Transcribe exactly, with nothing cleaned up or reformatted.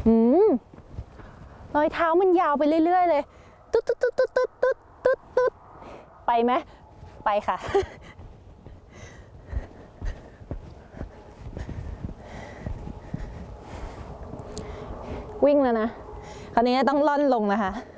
อืมรอยเท้ามันยาวไปเรื่อยๆเลยตุ๊ดตุ๊ดตุ๊ดตุ๊ดตุ๊ดตุ๊ดตุ๊ดตุ๊ดไปไหมไปค่ะวิ่งแล้วนะคราวนี้ต้องล่อนลงนะคะ